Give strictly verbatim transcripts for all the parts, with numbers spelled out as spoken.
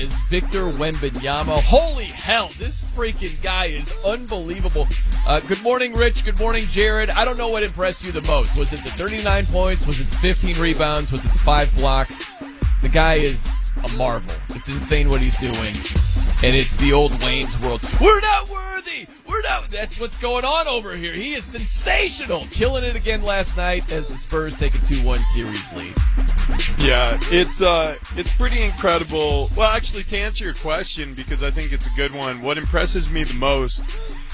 is Victor Wembanyama. Holy hell, this freaking guy is unbelievable. Uh, good morning, Rich. Good morning, Jared. I don't know what impressed you the most. Was it the thirty-nine points? Was it the fifteen rebounds? Was it the five blocks? The guy is a marvel. It's insane what he's doing. And it's the old Wayne's World. We're not worthy! We're not... That's what's going on over here. He is sensational. Killing it again last night as the Spurs take a two one series lead. Yeah, it's uh, it's pretty incredible. Well, actually, to answer your question, because I think it's a good one, what impresses me the most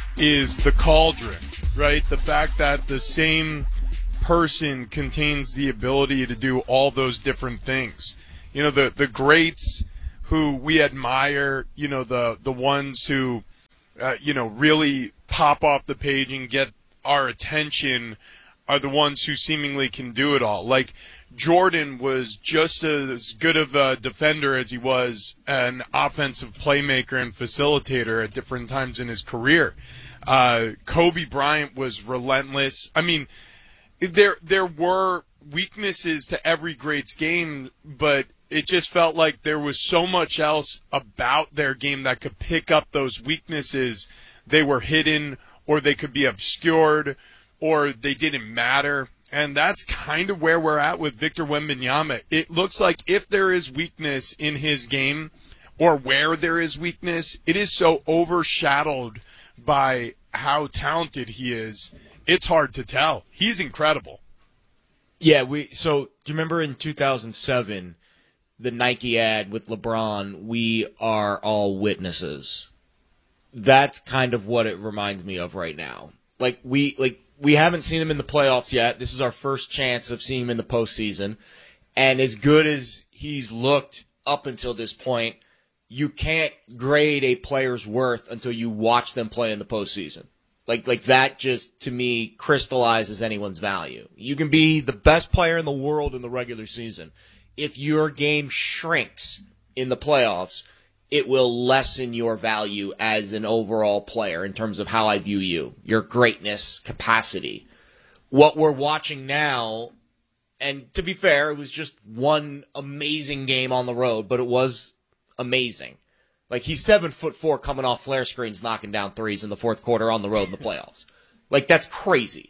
is the cauldron, right? The fact that the same person contains the ability to do all those different things. You know, the, the greats who we admire, you know, the, the ones who, uh, you know, really pop off the page and get our attention are the ones who seemingly can do it all. Like, Jordan was just as good of a defender as he was an offensive playmaker and facilitator at different times in his career. Uh, Kobe Bryant was relentless. I mean, there there were weaknesses to every great's game, but it just felt like there was so much else about their game that could pick up those weaknesses. They were hidden, or they could be obscured, or they didn't matter. And that's kind of where we're at with Victor Wembanyama. It looks like if there is weakness in his game, or where there is weakness, it is so overshadowed by how talented he is. It's hard to tell. He's incredible. Yeah, we. So do you remember in two thousand seven, the Nike ad with LeBron, "We are all witnesses"? That's kind of what it reminds me of right now. Like we like. We haven't seen him in the playoffs yet. This is our first chance of seeing him in the postseason. And as good as he's looked up until this point, you can't grade a player's worth until you watch them play in the postseason. Like, like that just, to me, crystallizes anyone's value. You can be the best player in the world in the regular season. If your game shrinks in the playoffs, it will lessen your value as an overall player in terms of how I view you, your greatness, capacity. What we're watching now, and to be fair, it was just one amazing game on the road, but it was amazing. Like, he's seven foot four coming off flare screens, knocking down threes in the fourth quarter on the road in the playoffs. Like, that's crazy.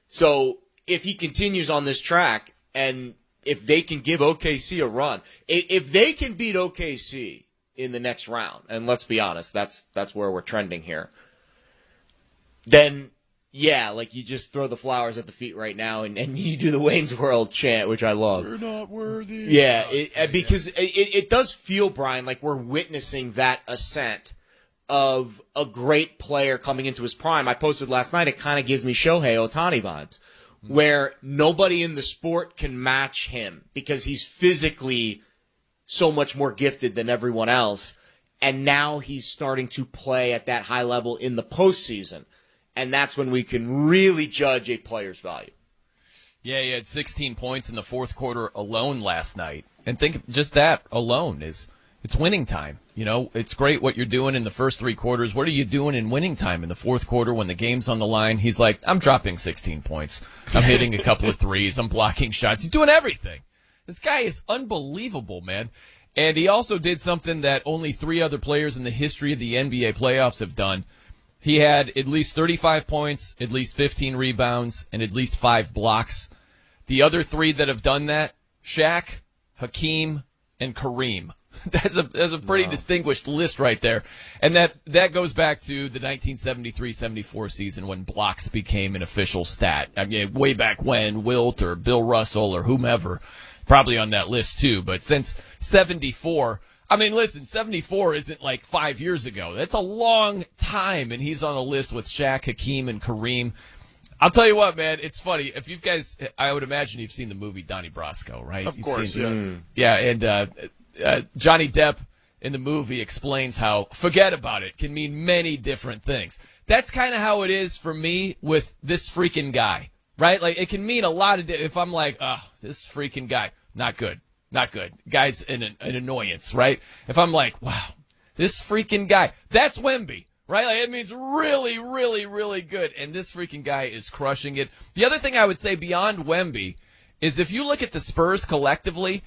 So if he continues on this track, and if they can give O K C a run, if they can beat O K C in the next round, and let's be honest, that's that's where we're trending here, then, yeah, like, you just throw the flowers at the feet right now, and, and you do the Wayne's World chant, which I love. We're not worthy. Yeah, it, because it, it does feel, Brian, like we're witnessing that ascent of a great player coming into his prime. I posted last night, it kind of gives me Shohei Ohtani vibes, where nobody in the sport can match him because he's physically so much more gifted than everyone else, and now he's starting to play at that high level in the postseason, and that's when we can really judge a player's value. Yeah, he had sixteen points in the fourth quarter alone last night, and think just that alone is it's winning time. You know, it's great what you're doing in the first three quarters. What are you doing in winning time in the fourth quarter when the game's on the line? He's like, I'm dropping sixteen points. I'm hitting a couple of threes. I'm blocking shots. He's doing everything. This guy is unbelievable, man. And he also did something that only three other players in the history of the N B A playoffs have done. He had at least thirty-five points, at least fifteen rebounds, and at least five blocks. The other three that have done that, Shaq, Hakeem, and Kareem. That's a that's a pretty wow. distinguished list right there. And that, that goes back to the nineteen seventy-three seventy-four season when blocks became an official stat. I mean, way back when, Wilt or Bill Russell or whomever, probably on that list too. But since seventy-four, I mean, listen, seventy-four isn't like five years ago. That's a long time, and he's on a list with Shaq, Hakeem, and Kareem. I'll tell you what, man, it's funny. If you guys, I would imagine you've seen the movie Donnie Brasco, right? Of you've course, seen, yeah. Yeah, and uh, uh, Johnny Depp in the movie explains how forget about it can mean many different things. That's kind of how it is for me with this freaking guy, right? Like, it can mean a lot of di- if I'm like, oh, this freaking guy, not good, not good. Guy's an, an annoyance, right? If I'm like, wow, this freaking guy, that's Wemby. Right? Like, it means really, really, really good. And this freaking guy is crushing it. The other thing I would say beyond Wemby is if you look at the Spurs collectively,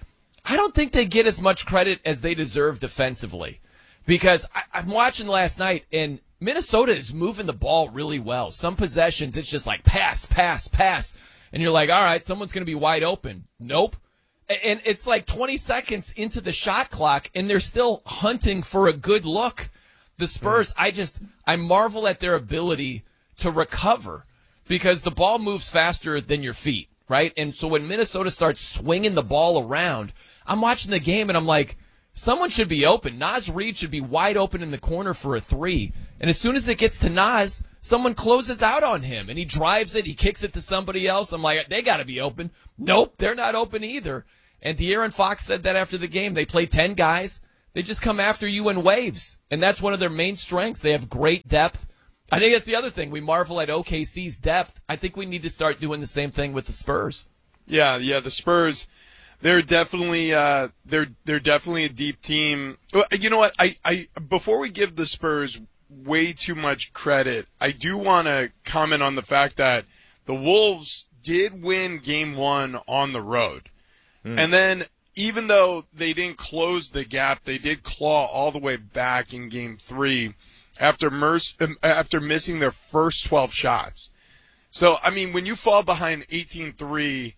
I don't think they get as much credit as they deserve defensively, because I, I'm watching last night and Minnesota is moving the ball really well. Some possessions, it's just like pass, pass, pass. And you're like, all right, someone's going to be wide open. Nope. And it's like twenty seconds into the shot clock, and they're still hunting for a good look. The Spurs, I just, I marvel at their ability to recover, because the ball moves faster than your feet, right? And so when Minnesota starts swinging the ball around, I'm watching the game and I'm like, someone should be open. Naz Reid should be wide open in the corner for a three. And as soon as it gets to Naz, someone closes out on him and he drives it, he kicks it to somebody else. I'm like, they got to be open. Nope, they're not open either. And De'Aaron Fox said that after the game. They play ten guys. They just come after you in waves. And that's one of their main strengths. They have great depth. I think that's the other thing. We marvel at O K C's depth. I think we need to start doing the same thing with the Spurs. Yeah, yeah, the Spurs, they're definitely uh, they're they're definitely a deep team. You know what? I, I before we give the Spurs way too much credit, I do want to comment on the fact that the Wolves did win game one on the road. Mm. And then even though they didn't close the gap, they did claw all the way back in game three after Merce, after missing their first twelve shots. So, I mean, when you fall behind eighteen three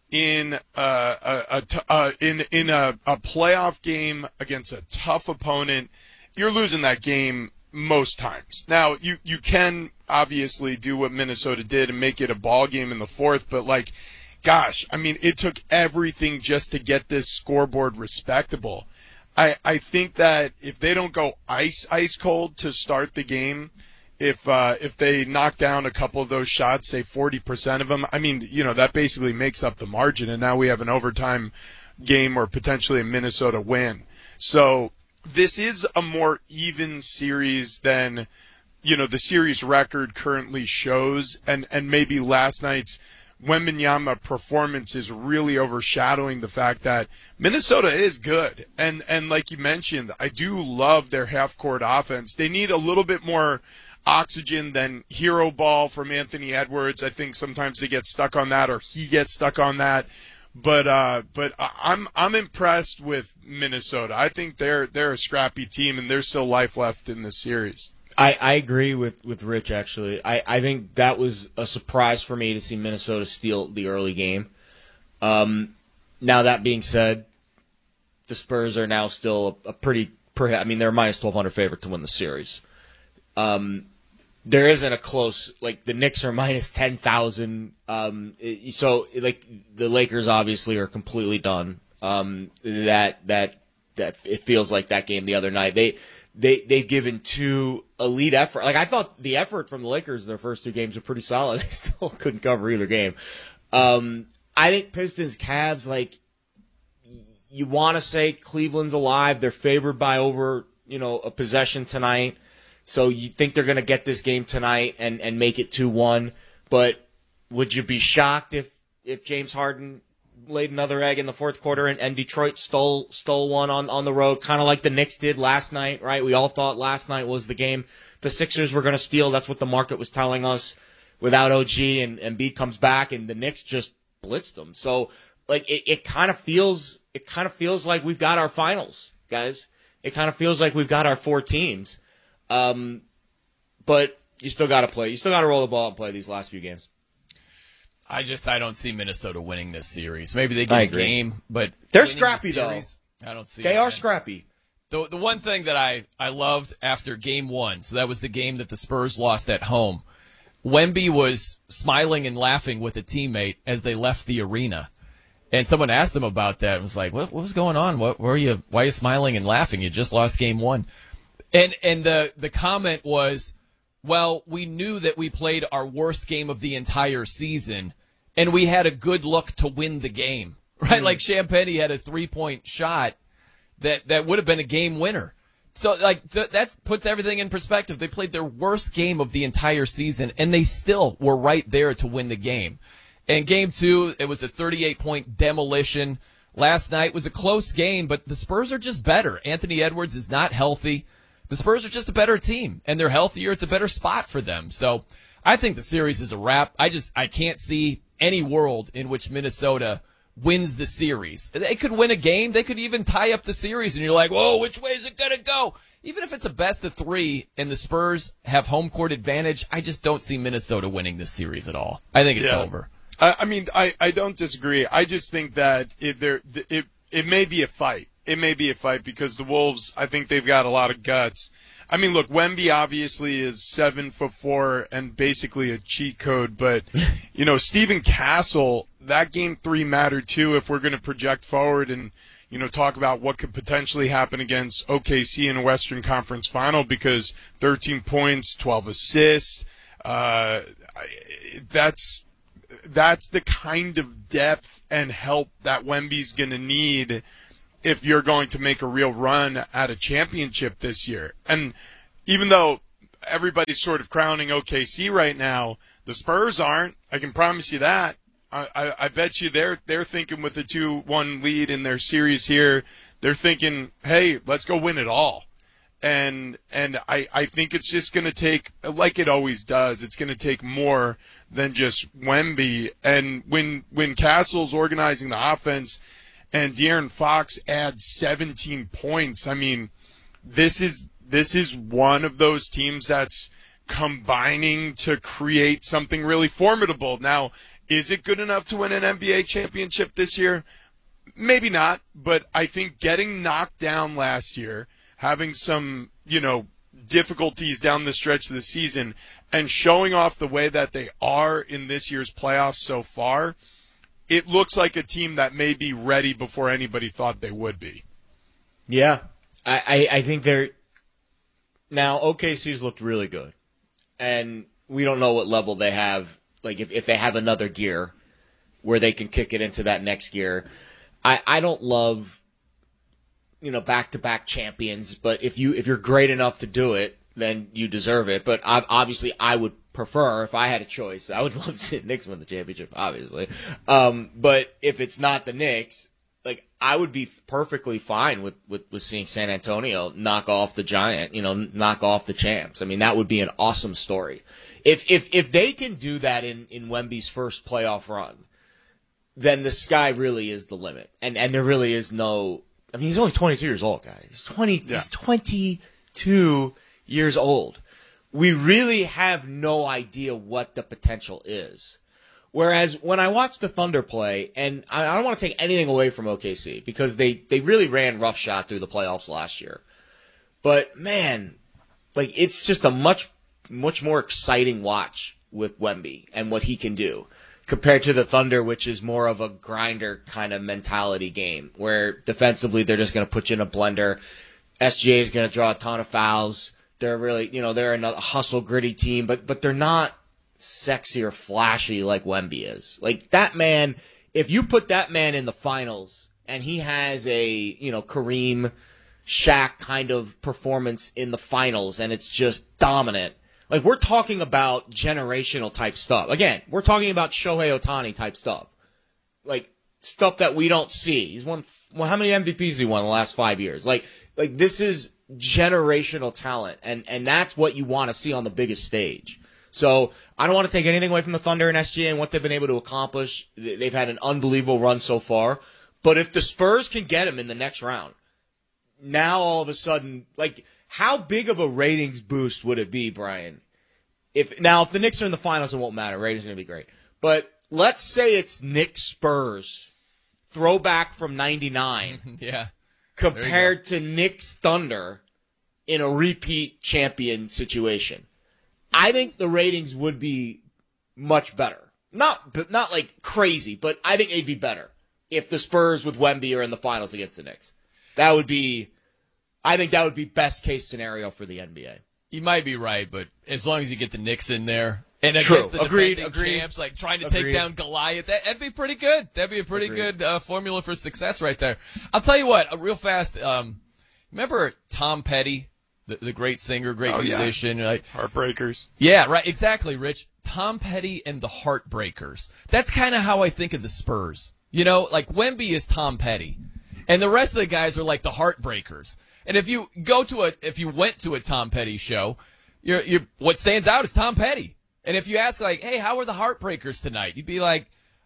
in uh, a, a, uh, in in a, a playoff game against a tough opponent, you're losing that game most times. Now, you, you can obviously do what Minnesota did and make it a ball game in the fourth, but, like, gosh, I mean, it took everything just to get this scoreboard respectable. I, I think that if they don't go ice, ice cold to start the game, if uh, if they knock down a couple of those shots, say forty percent of them, I mean, you know, that basically makes up the margin, and now we have an overtime game or potentially a Minnesota win. So this is a more even series than, you know, the series record currently shows, and, and maybe last night's Wembanyama performance is really overshadowing the fact that Minnesota is good. And and like you mentioned, I do love their half-court offense. They need a little bit more oxygen than hero ball from Anthony Edwards. I think sometimes they get stuck on that, or he gets stuck on that. But uh, but I'm I'm impressed with Minnesota. I think they're they're a scrappy team, and there's still life left in this series. I, I agree with, with Rich, actually. I, I think that was a surprise for me to see Minnesota steal the early game. Um, now, that being said, the Spurs are now still a, a pretty, pretty – I mean, they're a minus twelve hundred favorite to win the series. Um, there isn't a close – like, the Knicks are minus ten thousand. Um, so, like, the Lakers obviously are completely done. Um, that, that, that – it feels like that game the other night. They – They they've given two elite effort. Like, I thought the effort from the Lakers their first two games were pretty solid. They still couldn't cover either game. Um, I think Pistons, Cavs, like, you want to say Cleveland's alive. They're favored by over, you know, a possession tonight. So you think they're going to get this game tonight and, and make it two one. But would you be shocked if, if James Harden laid another egg in the fourth quarter and, and Detroit stole stole one on, on the road, kind of like the Knicks did last night, right? We all thought last night was the game the Sixers were going to steal. That's what the market was telling us. Without O G and Embiid comes back, and the Knicks just blitzed them. So, like, it, it kind of feels it kind of feels like we've got our finals, guys. It kind of feels like we've got our four teams. Um, but you still got to play. You still got to roll the ball and play these last few games. I just I don't see Minnesota winning this series. Maybe they get a game, but they're scrappy the series, though. I don't see. They that. are scrappy. The the one thing that I, I loved after game one, so that was the game that the Spurs lost at home. Wemby was smiling and laughing with a teammate as they left the arena, and someone asked him about that and was like, "What what was going on? What were you? Why are you smiling and laughing? You just lost game one." And and the the comment was, well, we knew that we played our worst game of the entire season, and we had a good look to win the game, right? Mm. Like Champagnie had a three-point shot that, that would have been a game winner. So, like, th- that puts everything in perspective. They played their worst game of the entire season, and they still were right there to win the game. And game two, it was a thirty-eight point demolition. Last night was a close game, but the Spurs are just better. Anthony Edwards is not healthy. The Spurs are just a better team, and they're healthier. It's a better spot for them. So I think the series is a wrap. I just I can't see any world in which Minnesota wins the series. They could win a game. They could even tie up the series, and you're like, whoa, which way is it going to go? Even if it's a best of three and the Spurs have home court advantage, I just don't see Minnesota winning this series at all. I think it's yeah. over. I, I mean, I, I don't disagree. I just think that it, there, it, it may be a fight. It may be a fight because the Wolves, I think they've got a lot of guts. I mean, look, Wemby obviously is seven foot four and basically a cheat code, but, you know, Stephen Castle, that game three mattered too if we're going to project forward and, you know, talk about what could potentially happen against O K C in a Western Conference final because thirteen points, twelve assists, uh, that's, that's the kind of depth and help that Wemby's going to need if you're going to make a real run at a championship this year. And even though everybody's sort of crowning O K C right now, the Spurs aren't. I can promise you that. I, I, I bet you they're they're thinking with a two one lead in their series here, they're thinking, hey, let's go win it all. And and I, I think it's just going to take, like it always does, it's going to take more than just Wemby. And when when Castle's organizing the offense and De'Aaron Fox adds seventeen points, I mean, this is this is one of those teams that's combining to create something really formidable. Now, is it good enough to win an N B A championship this year? Maybe not, but I think getting knocked down last year, having some, you know, difficulties down the stretch of the season, and showing off the way that they are in this year's playoffs so far, it looks like a team that may be ready before anybody thought they would be. Yeah, I, I, I think they're – now O K C's looked really good, and we don't know what level they have. Like, if, if they have another gear where they can kick it into that next gear. I, I don't love, you know, back-to-back champions, but if, you, if you're great enough to do it, then you deserve it. But I, obviously I would prefer, if I had a choice, I would love to see the Knicks win the championship, obviously. Um, but if it's not the Knicks, like, I would be perfectly fine with, with, with seeing San Antonio knock off the Giant, you know, knock off the champs. I mean, that would be an awesome story. If if if they can do that in, in Wemby's first playoff run, then the sky really is the limit. And and there really is no – I mean, he's only twenty-two years old, guys. He's twenty. Yeah. He's twenty-two years old. We really have no idea what the potential is. Whereas when I watch the Thunder play, and I, I don't want to take anything away from O K C because they, they really ran roughshod through the playoffs last year. But, man, like, it's just a much – much more exciting watch with Wemby and what he can do compared to the Thunder, which is more of a grinder kind of mentality game where defensively they're just going to put you in a blender. S G A is going to draw a ton of fouls. They're really, you know, they're a hustle gritty team, but, but they're not sexy or flashy like Wemby is. Like that man, if you put that man in the finals and he has a, you know, Kareem, Shaq kind of performance in the finals and it's just dominant. Like, we're talking about generational type stuff. Again, we're talking about Shohei Ohtani type stuff. Like, stuff that we don't see. He's won, well, how many M V Ps has he won in the last five years? Like, like this is generational talent, and, and that's what you want to see on the biggest stage. So, I don't want to take anything away from the Thunder and S G A and what they've been able to accomplish. They've had an unbelievable run so far. But if the Spurs can get him in the next round, now all of a sudden, like, how big of a ratings boost would it be, Brian? If now, if the Knicks are in the finals, it won't matter. Ratings are going to be great. But let's say it's Knicks Spurs, throwback from ninety-nine, yeah, compared to Knicks Thunder in a repeat champion situation. I think the ratings would be much better. Not, not like crazy, but I think they'd be better if the Spurs with Wemby are in the finals against the Knicks. That would be. I think that would be best case scenario for the N B A. You might be right, but as long as you get the Knicks in there and True. against the Agreed. defending Agreed. champs, like trying to Agreed. take down Goliath, that, that'd be pretty good. That'd be a pretty Agreed. good uh, formula for success right there. I'll tell you what, uh, real fast. Um, remember Tom Petty, the, the great singer, great oh, musician, yeah. right? Heartbreakers. Yeah, right. Exactly, Rich. Tom Petty and the Heartbreakers. That's kind of how I think of the Spurs. You know, like Wemby is Tom Petty, and the rest of the guys are like the Heartbreakers. And if you go to a, if you went to a Tom Petty show, you're, you're, what stands out is Tom Petty. And if you ask like, hey, how are the Heartbreakers tonight? You'd be like,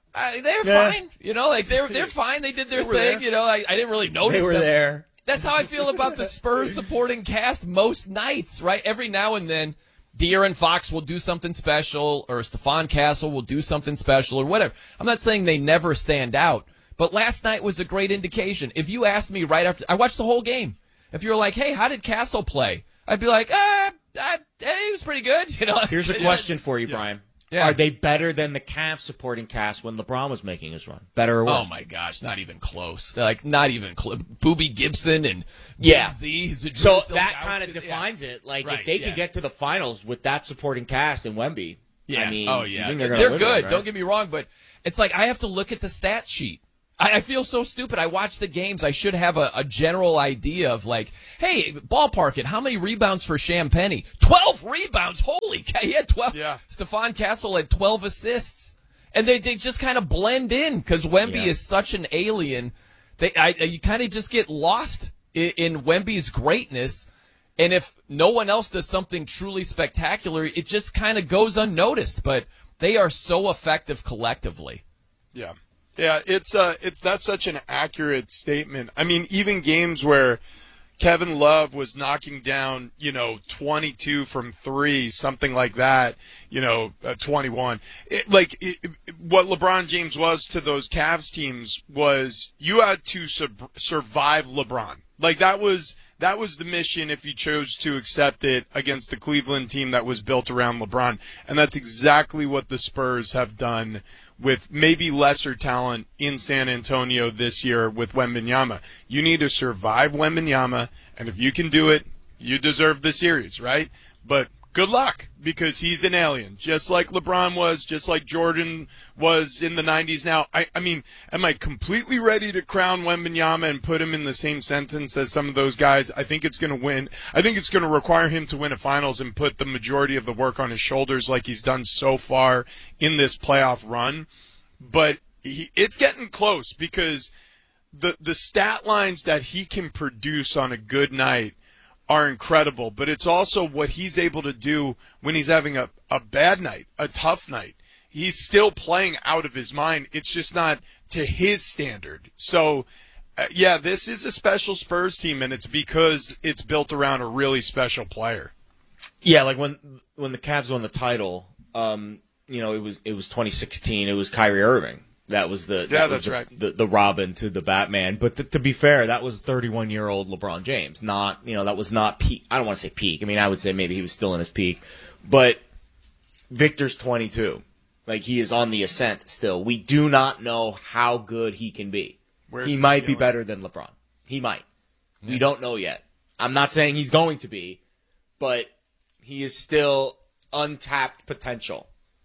Uh, they're Yeah. fine. You know, like they're they're fine. They did their They were thing. there. You know, I, I didn't really notice They were them. there. That's how I feel about the Spurs supporting cast most nights, right? Every now and then, De'Aaron Fox will do something special, or Stephon Castle will do something special, or whatever. I'm not saying they never stand out, but last night was a great indication. If you asked me right after, I watched the whole game. If you were like, hey, how did Castle play? I'd be like, ah, uh, he was pretty good. You know. Here's a question for you, Brian. Yeah. Are they better than the Cavs supporting cast when LeBron was making his run? Better or worse? Oh my gosh, not even close. Like not even close. Boobie Gibson and Yeah. Big Z. Zadrunas So Ilgauskas, that kind of yeah. defines it. Like Right, if they yeah. could get to the finals with that supporting cast in Wemby, Yeah. I mean, oh you yeah, think they're, they're, gonna win good. it, right? Don't get me wrong, but it's like I have to look at the stat sheet. I, I feel so stupid. I watch the games. I should have a, a general idea of like, hey, ballpark it. How many rebounds for Champagny? Twelve rebounds. Holy cow! He had twelve. Yeah. Stephon Castle had twelve assists, and they they just kind of blend in because Wemby Yeah. is such an alien. They I, you kind of just get lost in, in Wemby's greatness. And if no one else does something truly spectacular, it just kind of goes unnoticed. But they are so effective collectively. Yeah. Yeah, it's uh it's that's such an accurate statement. I mean, even games where Kevin Love was knocking down, you know, twenty-two from three, something like that, you know, uh, twenty-one. It, like it, it- what LeBron James was to those Cavs teams was you had to sub- survive LeBron. Like that was that was the mission if you chose to accept it against the Cleveland team that was built around LeBron. And that's exactly what the Spurs have done with maybe lesser talent in San Antonio this year with Wembanyama. You need to survive Wembanyama, and if you can do it, you deserve the series, right? But good luck, because he's an alien, just like LeBron was, just like Jordan was in the nineties. Now, I, I mean, am I completely ready to crown Wembanyama and put him in the same sentence as some of those guys? I think it's going to win. I think it's going to require him to win a finals and put the majority of the work on his shoulders like he's done so far in this playoff run. But he, it's getting close, because the the stat lines that he can produce on a good night are incredible, but it's also what he's able to do when he's having a, a bad night, a tough night. He's still playing out of his mind. It's just not to his standard. So, uh, yeah, this is a special Spurs team, and it's because it's built around a really special player. Yeah, like when when the Cavs won the title, um, you know, it was it was twenty sixteen. It was Kyrie Irving. That was the Yeah, that was that's the, right. The, the Robin to the Batman. But th- to be fair, that was thirty-one-year-old LeBron James. Not, you know, that was not peak. I don't want to say peak. I mean, I would say maybe he was still in his peak. But Victor's twenty-two. Like, he is on the ascent still. We do not know how good he can be. Where's he the might be ceiling? better than LeBron. He might. We don't know yet. I'm not saying he's going to be, but he is still untapped potential.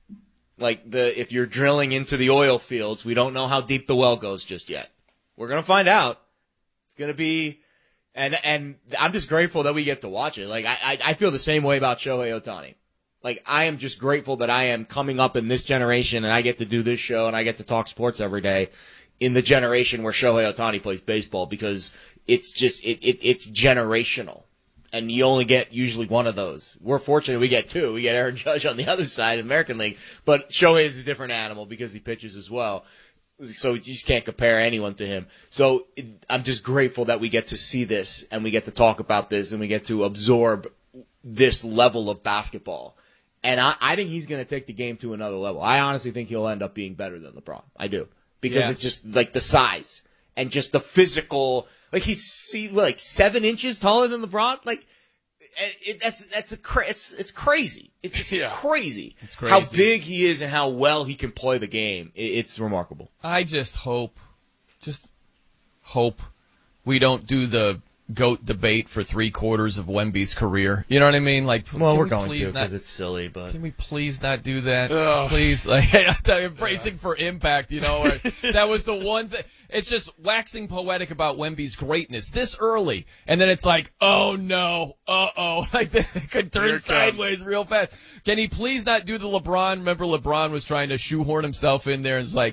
Like, the if you're drilling into the oil fields, we don't know how deep the well goes just yet. We're gonna find out. It's gonna be, and and I'm just grateful that we get to watch it. Like, I I, I feel the same way about Shohei Ohtani. Like, I am just grateful that I am coming up in this generation, and I get to do this show, and I get to talk sports every day in the generation where Shohei Ohtani plays baseball, because it's just it, it it's generational. And you only get usually one of those. We're fortunate we get two. We get Aaron Judge on the other side, American League. But Shohei is a different animal because he pitches as well. So you just can't compare anyone to him. So it, I'm just grateful that we get to see this, and we get to talk about this, and we get to absorb this level of basketball. And I, I think he's going to take the game to another level. I honestly think he'll end up being better than LeBron. I do. Because Yeah. it's just like the size and just the physical. Like, he's see, like seven inches taller than LeBron. Like, it, it, that's that's a cra- it's it's crazy. It's, it's Yeah. crazy. It's How crazy. big he is and how well he can play the game. It, it's remarkable. I just hope, just hope we don't do the GOAT debate for three quarters of Wemby's career. You know what I mean? Like, Well, can we're we going please to not- because it's silly, but Can we please not do that? Ugh. Please, like, I'm bracing for impact. You know, or, that was the one thing. It's just waxing poetic about Wemby's greatness this early, and then it's like, oh no, uh oh, like it could Here turn it comes. sideways real fast. Can he please not do the LeBron? Remember, LeBron was trying to shoehorn himself in there, and it's like,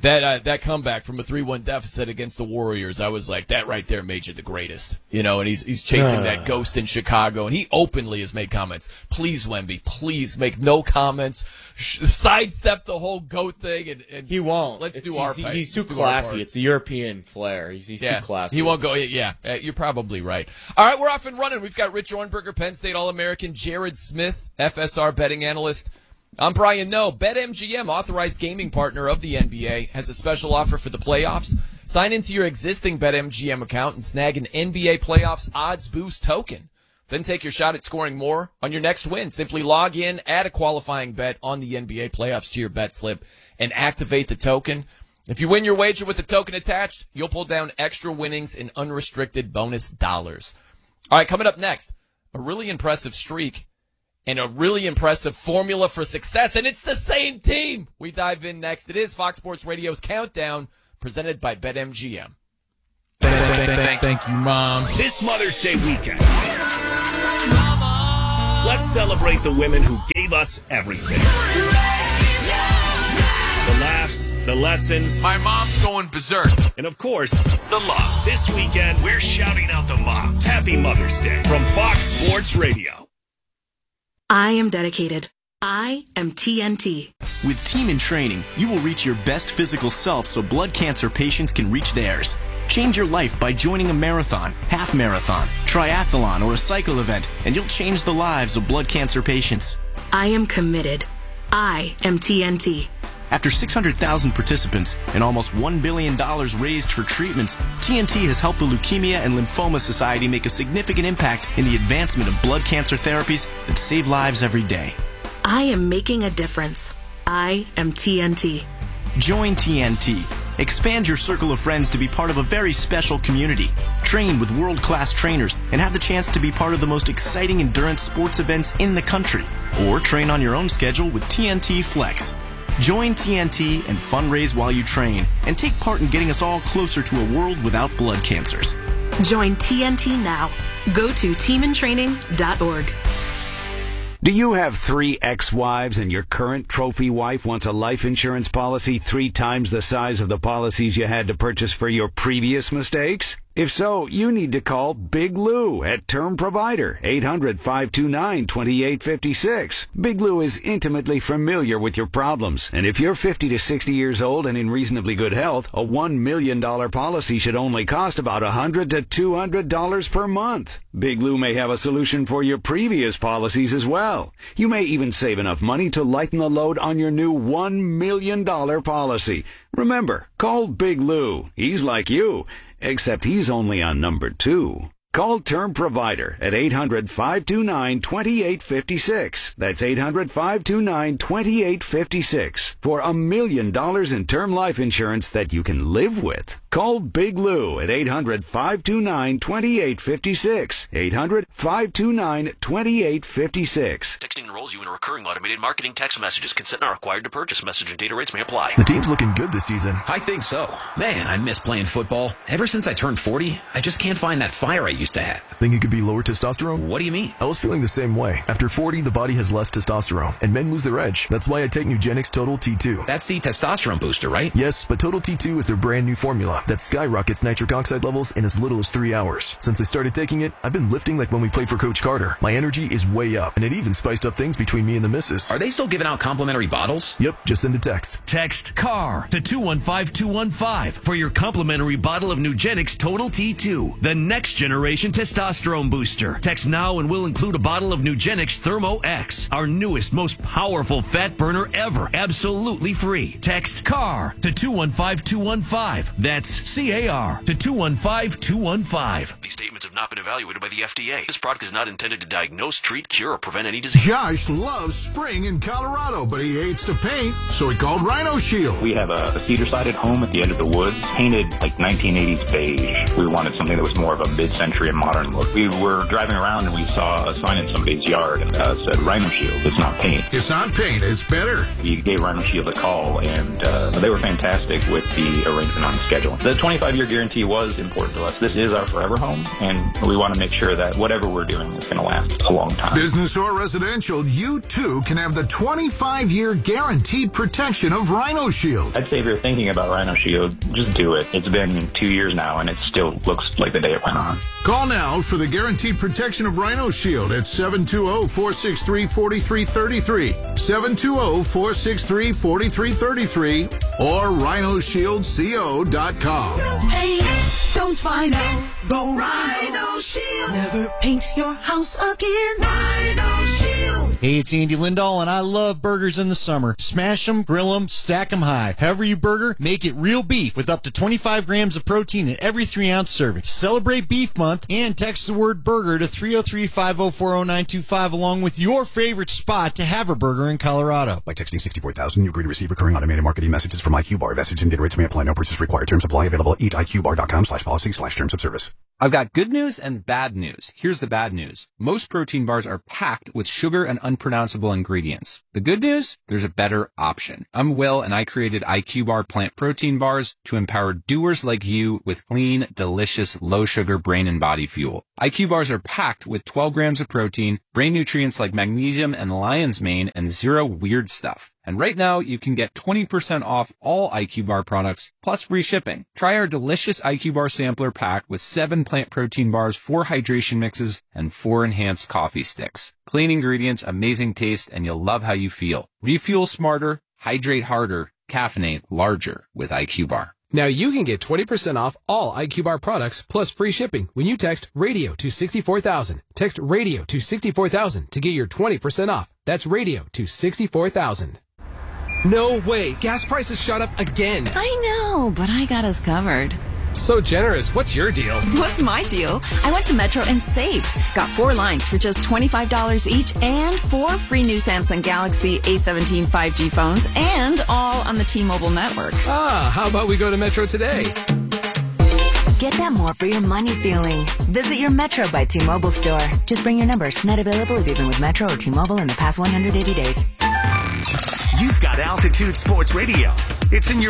That uh, that comeback from a three one deficit against the Warriors, I was like, that right there made you the greatest. You know, and he's he's chasing uh. that ghost in Chicago, and he openly has made comments. Please, Wemby, please make no comments. Sh- sidestep the whole GOAT thing. And, and he won't. Let's it's, do he's, our he, part. He's too let's classy. It's the European flair. He's, he's yeah, too classy. He won't go. Yeah, you're probably right. All right, we're off and running. We've got Rich Ornberger, Penn State All-American, Jared Smith, F S R betting analyst. I'm Brian Noe. BetMGM, authorized gaming partner of the N B A, has a special offer for the playoffs. Sign into your existing BetMGM account and snag an N B A Playoffs Odds Boost token. Then take your shot at scoring more on your next win. Simply log in, add a qualifying bet on the N B A Playoffs to your bet slip, and activate the token. If you win your wager with the token attached, you'll pull down extra winnings and unrestricted bonus dollars. All right, coming up next, a really impressive streak and a really impressive formula for success, and it's the same team. We dive in next. It is Fox Sports Radio's Countdown, presented by BetMGM. Thank, thank, thank, thank you, Mom. This Mother's Day weekend, Mama, let's celebrate the women who gave us everything. The laughs, the lessons. My mom's going berserk. And of course, the love. This weekend, we're shouting out the moms. Happy Mother's Day from Fox Sports Radio. I am dedicated. I am T N T. With Team in Training, you will reach your best physical self so blood cancer patients can reach theirs. Change your life by joining a marathon, half marathon, triathlon, or a cycle event, and you'll change the lives of blood cancer patients. I am committed. I am T N T. After six hundred thousand participants and almost one billion dollars raised for treatments, T N T has helped the Leukemia and Lymphoma Society make a significant impact in the advancement of blood cancer therapies that save lives every day. I am making a difference. I am T N T. Join T N T. Expand your circle of friends to be part of a very special community. Train with world-class trainers and have the chance to be part of the most exciting endurance sports events in the country. Or train on your own schedule with T N T Flex. Join T N T and fundraise while you train, and take part in getting us all closer to a world without blood cancers. Join T N T now. Go to team in training dot org. Do you have three ex-wives and your current trophy wife wants a life insurance policy three times the size of the policies you had to purchase for your previous mistakes? If so, you need to call Big Lou at Term Provider, eight hundred, five two nine, two eight five six. Big Lou is intimately familiar with your problems, and if you're fifty to sixty years old and in reasonably good health, a one million dollars policy should only cost about one hundred to two hundred dollars per month. Big Lou may have a solution for your previous policies as well. You may even save enough money to lighten the load on your new one million dollars policy. Remember, call Big Lou. He's like you, except he's only on number two. Call Term Provider at eight hundred, five two nine, two eight five six. That's eight hundred, five two nine, two eight five six for a million dollars in term life insurance that you can live with. Call Big Lou at eight hundred, five two nine, two eight five six. eight hundred, five two nine, two eight five six. Texting enrolls you in a recurring automated marketing text messages. Consent not required to purchase. Message and data rates may apply. The team's looking good this season. I think so. Man, I miss playing football. Ever since I turned forty, I just can't find that fire I used to have. Think it could be lower testosterone? What do you mean? I was feeling the same way. After forty, the body has less testosterone, and men lose their edge. That's why I take Nugenix Total T two. That's the testosterone booster, right? Yes, but Total T two is their brand new formula that skyrockets nitric oxide levels in as little as three hours. Since I started taking it, I've been lifting like when we played for Coach Carter. My energy is way up, and it even spiced up things between me and the missus. Are they still giving out complimentary bottles? Yep, just send a text. Text CAR to two one five two one five for your complimentary bottle of Nugenix Total T two, the next generation testosterone booster. Text now and we'll include a bottle of Nugenix Thermo X, our newest, most powerful fat burner ever, absolutely free. Text CAR to two one five two one five. That's C A R to two one five two one five. These statements have not been evaluated by the F D A. This product is not intended to diagnose, treat, cure, or prevent any disease. Josh loves spring in Colorado, but he hates to paint, so he called Rhino Shield. We have a, a cedar sided home at the end of the woods, painted like nineteen eighties beige. We wanted something that was more of a mid-century and modern look. We were driving around and we saw a sign in somebody's yard and uh, said Rhino Shield. It's not paint. It's not paint. It's better. We gave Rhino Shield a call, and uh, they were fantastic with the arrangement on the scheduling. The twenty-five year guarantee was important to us. This is our forever home, and we want to make sure that whatever we're doing is going to last a long time. Business or residential, you too can have the twenty-five year guaranteed protection of Rhino Shield. I'd say if you're thinking about Rhino Shield, just do it. It's been two years now, and it still looks like the day it went on. Call now for the guaranteed protection of Rhino Shield at seven two zero, four six three, four three three three, seven two zero, four six three, four three three three, or rhino shield co dot com. Don't pay it, don't find out. Go Rhino Shield. Never paint your house again. Rhino Shield. Hey, it's Andy Lindahl, and I love burgers in the summer. Smash them, grill them, stack them high. However you burger, make it real beef with up to twenty-five grams of protein in every three ounce serving. Celebrate Beef Month and text the word burger to three oh three, five oh four, oh nine two five along with your favorite spot to have a burger in Colorado. By texting sixty-four thousand, you agree to receive recurring automated marketing messages from I Q Bar. Message and data rates may apply. No purchase required. Terms apply. Available at eat I Q bar dot com slash policy slash terms of service. I've got good news and bad news. Here's the bad news. Most protein bars are packed with sugar and unpronounceable ingredients. The good news? There's a better option. I'm Will, and I created I Q Bar plant protein bars to empower doers like you with clean, delicious, low-sugar brain and body fuel. I Q Bars are packed with twelve grams of protein, brain nutrients like magnesium and lion's mane, and zero weird stuff. And right now, you can get twenty percent off all I Q Bar products, plus free shipping. Try our delicious I Q Bar sampler pack with seven plant protein bars, four hydration mixes, and four enhanced coffee sticks. Clean ingredients, amazing taste, and you'll love how you feel. Refuel smarter, hydrate harder, caffeinate larger with I Q Bar. Now you can get twenty percent off all I Q Bar products plus free shipping when you text radio to sixty-four thousand. Text radio to sixty-four thousand to get your twenty percent off. That's radio to sixty-four thousand. No way. Gas prices shot up again. I know, but I got us covered. So generous. What's your deal? What's my deal? I went to Metro and saved. Got four lines for just twenty-five dollars each and four free new Samsung Galaxy A seventeen five G phones and all on the T-Mobile network. Ah, how about we go to Metro today? Get that more for your money feeling. Visit your Metro by T-Mobile store. Just bring your numbers. Not available if you've been with Metro or T-Mobile in the past one hundred eighty days. You've got Altitude Sports Radio. It's in your